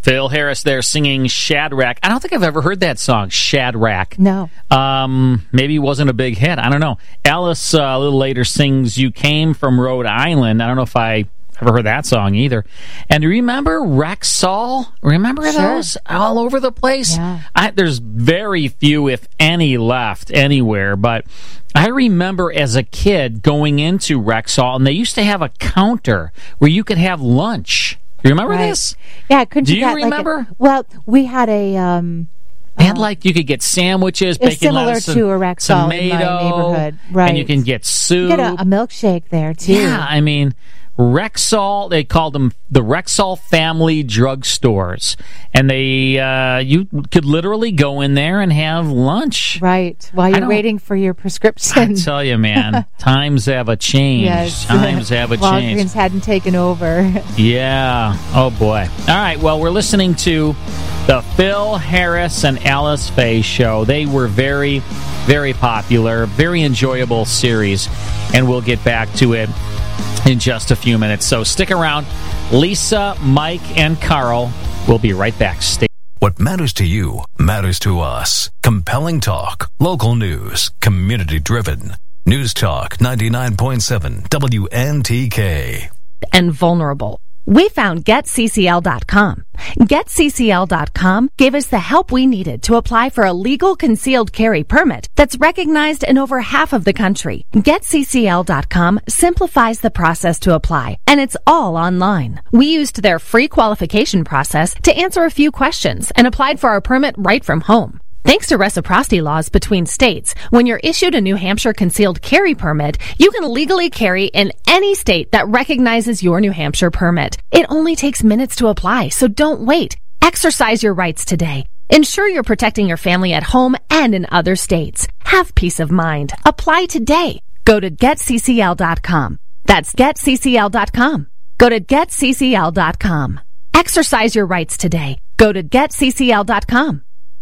Phil Harris there singing Shadrach. I don't think I've ever heard that song, Shadrach. No. Maybe it wasn't a big hit. I don't know. Alice a little later sings You Came from Rhode Island. I don't know if I ever heard that song either. And do you remember Rexall? Remember those? All over the place? Yeah. There's very few, if any, left anywhere. But I remember as a kid going into Rexall, and they used to have a counter where you could have lunch. You remember this? Yeah, couldn't Do you you get, remember? Well, we had a They had you could get sandwiches, bacon, similar lettuce, to a Rexall in my neighborhood, right? And you can get soup. You get a milkshake there too. Yeah, I mean, Rexall. They called them the Rexall Family Drug Stores, and they you could literally go in there and have lunch. Right, while you're waiting for your prescription. I tell you, man, times have changed. Yes. Times have changed. Walgreens hadn't taken over. Yeah. Oh boy. All right. Well, we're listening to the Phil Harris and Alice Faye show. They were very, very popular, very enjoyable series, and we'll get back to it in just a few minutes. So stick around. Lisa, Mike, and Carl will be right back. Stay. What matters to you matters to us. Compelling talk, local news, community-driven. News Talk 99.7 WNTK. And vulnerable. We found GetCCL.com. GetCCL.com gave us the help we needed to apply for a legal concealed carry permit that's recognized in over half of the country. GetCCL.com simplifies the process to apply, and it's all online. We used their free qualification process to answer a few questions and applied for our permit right from home. Thanks to reciprocity laws between states, when you're issued a New Hampshire concealed carry permit, you can legally carry in any state that recognizes your New Hampshire permit. It only takes minutes to apply, so don't wait. Exercise your rights today. Ensure you're protecting your family at home and in other states. Have peace of mind. Apply today. Go to GetCCL.com. That's GetCCL.com. Go to GetCCL.com. Exercise your rights today. Go to GetCCL.com.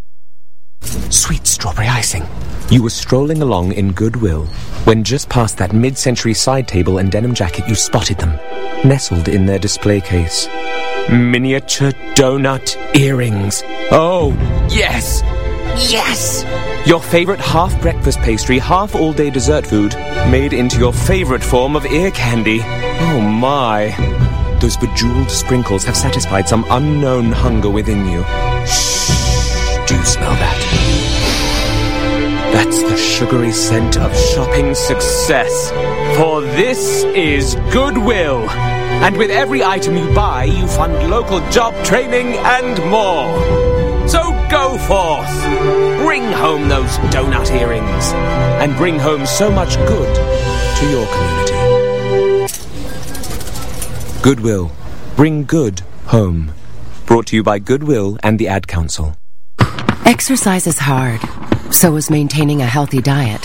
Sweet strawberry icing. You were strolling along in Goodwill when just past that mid-century side table and denim jacket you spotted them, nestled in their display case. Miniature donut earrings. Oh, yes! Yes! Your favorite half-breakfast pastry, half-all-day dessert food, made into your favorite form of ear candy. Oh, my. Those bejeweled sprinkles have satisfied some unknown hunger within you. Shh. Do you smell that? That's the sugary scent of shopping success. For this is Goodwill. And with every item you buy, you fund local job training and more. So go forth. Bring home those donut earrings. And bring home so much good to your community. Goodwill. Bring good home. Brought to you by Goodwill and the Ad Council. Exercise is hard, so is maintaining a healthy diet.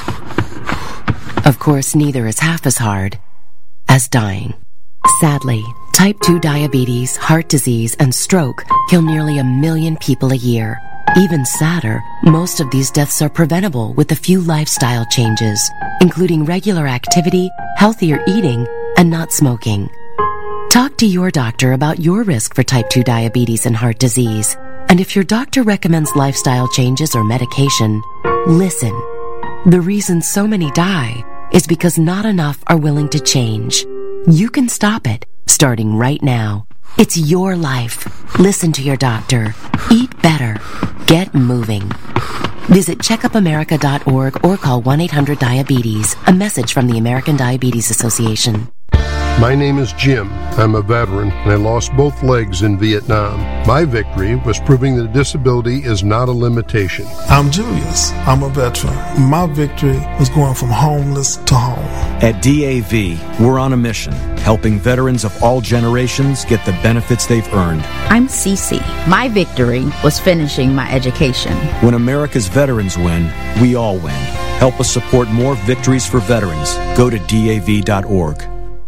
Of course, neither is half as hard as dying. Sadly, type 2 diabetes, heart disease, and stroke kill nearly 1 million people a year. Even sadder, most of these deaths are preventable with a few lifestyle changes, including regular activity, healthier eating, and not smoking. Talk to your doctor about your risk for type 2 diabetes and heart disease. And if your doctor recommends lifestyle changes or medication, listen. The reason so many die is because not enough are willing to change. You can stop it, starting right now. It's your life. Listen to your doctor. Eat better. Get moving. Visit checkupamerica.org or call 1-800-DIABETES. A message from the American Diabetes Association. My name is Jim. I'm a veteran, and I lost both legs in Vietnam. My victory was proving that disability is not a limitation. I'm Julius. I'm a veteran. My victory was going from homeless to home. At DAV, we're on a mission, helping veterans of all generations get the benefits they've earned. I'm Cece. My victory was finishing my education. When America's veterans win, we all win. Help us support more victories for veterans. Go to DAV.org.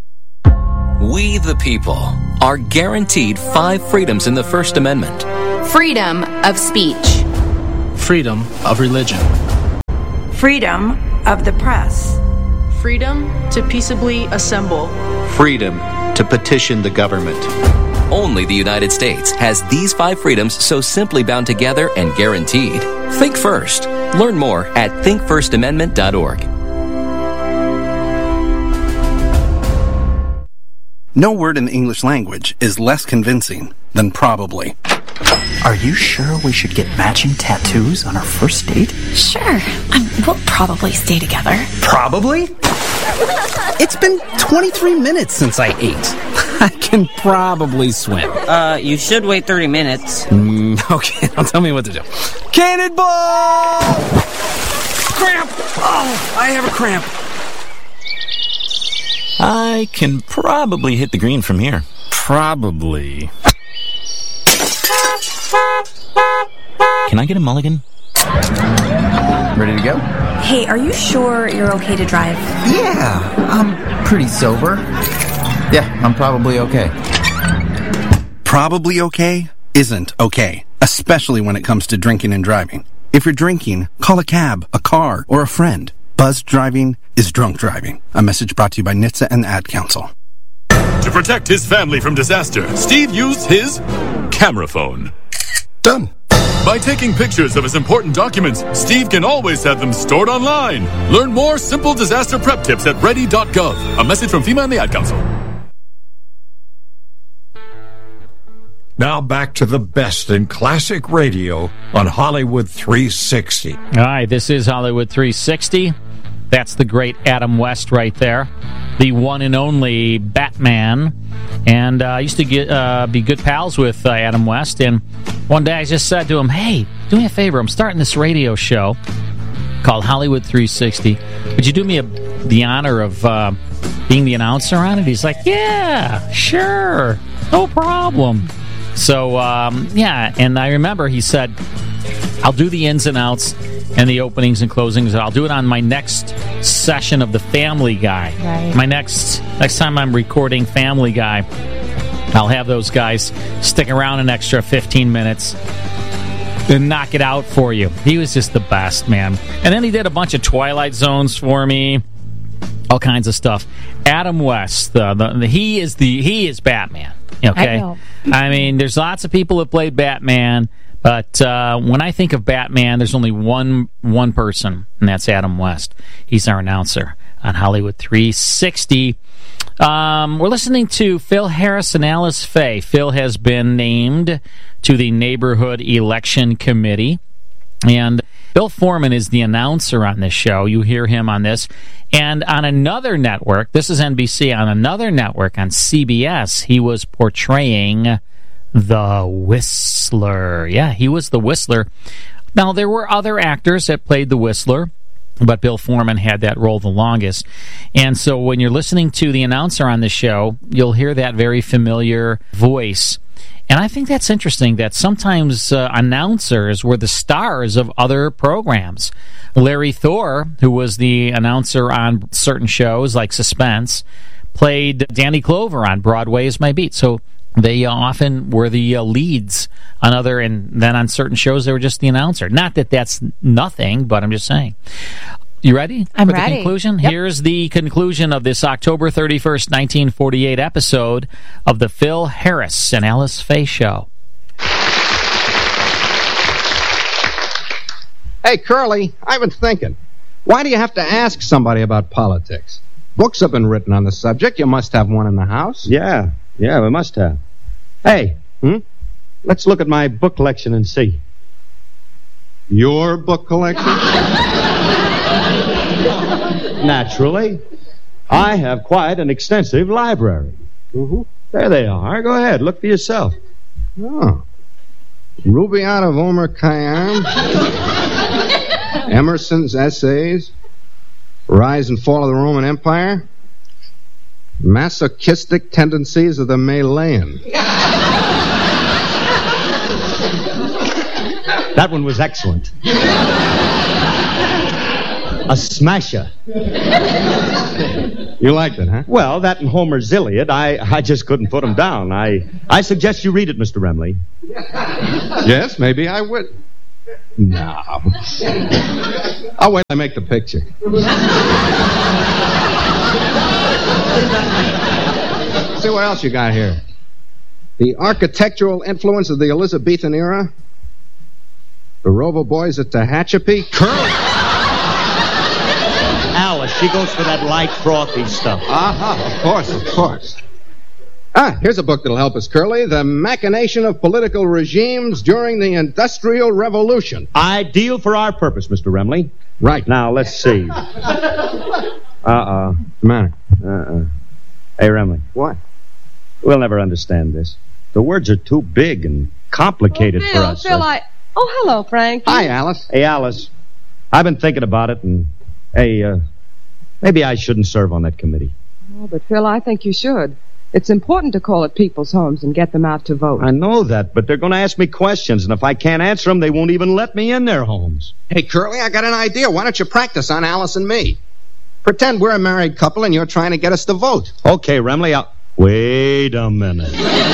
We, the people, are guaranteed 5 freedoms in the First Amendment. Freedom of speech. Freedom of religion. Freedom of the press. Freedom to peaceably assemble. Freedom to petition the government. only the United States has these 5 freedoms so simply bound together and guaranteed. Think first. Learn more at thinkfirstamendment.org. No word in the English language is less convincing than probably. Are you sure we should get matching tattoos on our first date? Sure. We'll probably stay together. Probably? It's been 23 minutes since I ate. I can probably swim. You should wait 30 minutes. Okay, now tell me what to do. Cannonball! Cramp! Oh, I have a cramp. I can probably hit the green from here. Probably. Can I get a mulligan? Ready to go? Hey, are you sure you're okay to drive? Yeah, I'm pretty sober. Yeah, I'm probably okay. Probably okay isn't okay, especially when it comes to drinking and driving. If you're drinking, call a cab, a car, or a friend. Buzzed driving is drunk driving. A message brought to you by NHTSA and the Ad Council. To protect his family from disaster, Steve used his camera phone. Done. By taking pictures of his important documents, Steve can always have them stored online. Learn more simple disaster prep tips at ready.gov. A message from FEMA and the Ad Council. Now back to the best in classic radio on Hollywood 360. All right, this is Hollywood 360. That's the great Adam West right there, the one and only Batman. And I used to be good pals with Adam West. And one day I just said to him, hey, do me a favor. I'm starting this radio show called Hollywood 360. Would you do me the honor of being the announcer on it? He's like, yeah, sure, no problem. So, yeah, and I remember he said, I'll do the ins and outs and the openings and closings. I'll do it on my next session of the Family Guy. Right. My next time I'm recording Family Guy, I'll have those guys stick around an extra 15 minutes and knock it out for you. He was just the best, man. And then he did a bunch of Twilight Zones for me, all kinds of stuff. Adam West, he is Batman. Okay, I mean, there's lots of people that played Batman. But when I think of Batman, there's only one person, and that's Adam West. He's our announcer on Hollywood 360. We're listening to Phil Harris and Alice Faye. Phil has been named to the Neighborhood Election Committee, and Bill Foreman is the announcer on this show. You hear him on this. And on another network, this is NBC, on another network, on CBS, he was portraying the Whistler. Yeah, he was the Whistler. Now, there were other actors that played the Whistler, but Bill Foreman had that role the longest. And so when you're listening to the announcer on the show, you'll hear that very familiar voice. And I think that's interesting that sometimes announcers were the stars of other programs. Larry Thor, who was the announcer on certain shows like Suspense, played Danny Clover on Broadway Is My Beat. So they often were the leads on other, and then on certain shows they were just the announcer. Not that that's nothing, but I'm just saying. You ready? I'm for the ready. Conclusion? Yep. Here's the conclusion of this October 31st, 1948 episode of the Phil Harris and Alice Faye Show. Hey, Curly, I've been thinking. Why do you have to ask somebody about politics? Books have been written on the subject. You must have one in the house. Yeah, we must have. Hey, let's look at my book collection and see. Your book collection? Naturally. I have quite an extensive library. Mm-hmm. There they are. Go ahead, look for yourself. Oh. Rubaiyat of Omar Khayyam. Emerson's Essays. Rise and Fall of the Roman Empire. Masochistic Tendencies of the Malayan. That one was excellent. A smasher. You liked it, huh? Well, that and Homer's Iliad, I just couldn't put them down. I suggest you read it, Mr. Remley. Yes, maybe I would. No. I'll wait till I make the picture. See what else you got here. The architectural influence of the Elizabethan era? The Rover Boys at Tehachapi? Curly! Alice, she goes for that light, frothy stuff. Of course. Here's a book that'll help us, Curly. The Machination of Political Regimes During the Industrial Revolution. Ideal for our purpose, Mr. Remley. Right. Now, let's see. What's the matter? Hey, Remley. What? We'll never understand this. The words are too big and complicated for us. Phil, Oh, hello, Frank. Hi, Alice. Hey, Alice. I've been thinking about it, and, hey, maybe I shouldn't serve on that committee. Oh, but, Phil, I think you should. It's important to call at people's homes and get them out to vote. I know that, but they're going to ask me questions, and if I can't answer them, they won't even let me in their homes. Hey, Curly, I got an idea. Why don't you practice on Alice and me? Pretend we're a married couple and you're trying to get us to vote. Okay, Remley, Wait a minute.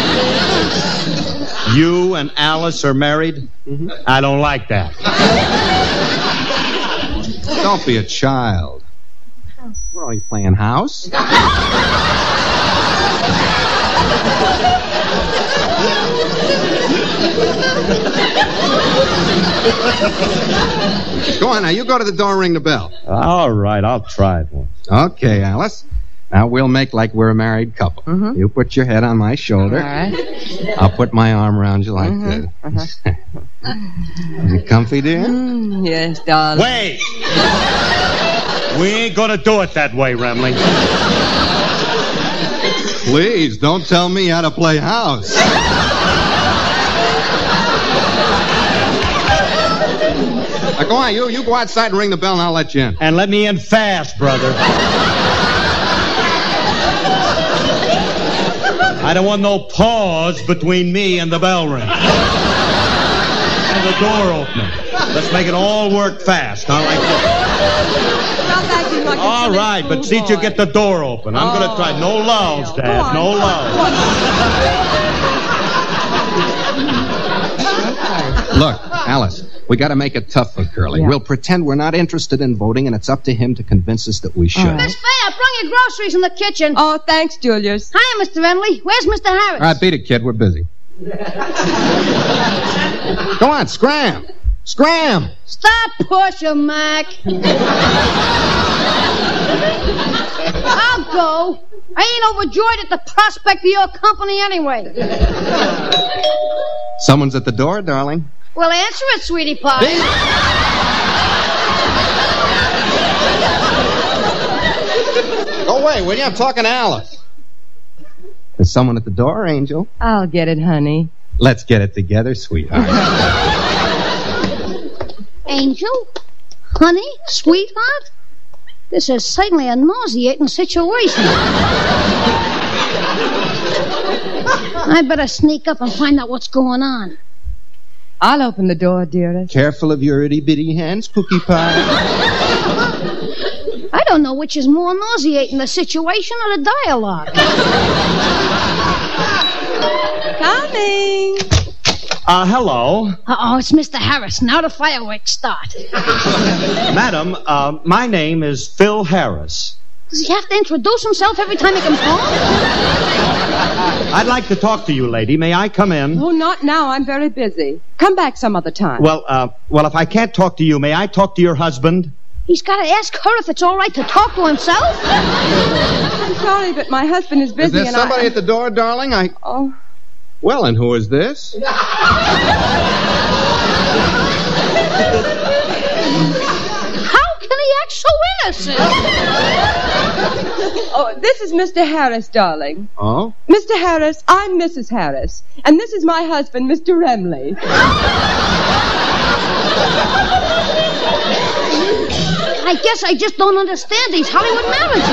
You and Alice are married? Mm-hmm. I don't like that. Don't be a child. What, are you playing house? Go on now, you go to the door and ring the bell. All right, I'll try it once. Okay, Alice. Now we'll make like we're a married couple. Mm-hmm. You put your head on my shoulder. All right. I'll put my arm around you like this. Is it comfy, dear? Yes, darling. Wait! We ain't gonna do it that way, Remley. Please, don't tell me how to play house. Now, go on, you go outside and ring the bell and I'll let you in. And let me in fast, brother. I don't want no pause between me and the bell ring. And the door opening. Let's make it all work fast, all right? All right, but see you get the door open. I'm going to try. No lulls, Dad. No lulls. Look, Alice, we got to make it tough for Curly. Yeah. We'll pretend we're not interested in voting, and it's up to him to convince us that we should. Miss Fay, I brought your groceries in the kitchen. Oh, thanks, Julius. Hi, Mr. Remley. Where's Mr. Harris? All right, beat it, kid. We're busy. Go on, scram. Scram! Stop pushing, Mac. I'll go. I ain't overjoyed at the prospect of your company anyway. Someone's at the door, darling. Well, answer it, sweetie pie. Go away, will you? I'm talking to Alice. There's someone at the door, Angel. I'll get it, honey. Let's get it together, sweetheart. Angel? Honey? Sweetheart? This is certainly a nauseating situation. I better sneak up and find out what's going on. I'll open the door, dearest. Careful of your itty-bitty hands, Cookie Pie. I don't know which is more nauseating, the situation or the dialogue. Coming. Hello. Uh-oh, it's Mr. Harris. Now the fireworks start. Madam, my name is Phil Harris. Does he have to introduce himself every time he comes home? I'd like to talk to you, lady. May I come in? Oh, not now. I'm very busy. Come back some other time. Well, if I can't talk to you, may I talk to your husband? He's got to ask her if it's all right to talk to himself? I'm sorry, but my husband is busy. Is there somebody at the door, darling? Oh. Well, and who is this? How can he act so innocent? Oh, this is Mr. Harris, darling. Oh? Mr. Harris, I'm Mrs. Harris. And this is my husband, Mr. Remley. I guess I just don't understand these Hollywood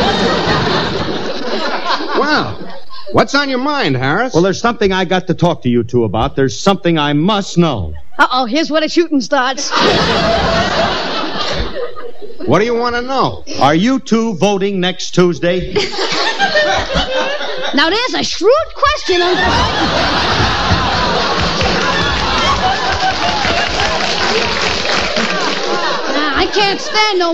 marriages. Wow. What's on your mind, Harris? Well, there's something I got to talk to you two about. There's something I must know. Uh-oh, here's where the shooting starts. What do you want to know? Are you two voting next Tuesday? Now, there's a shrewd question under... I can't stand no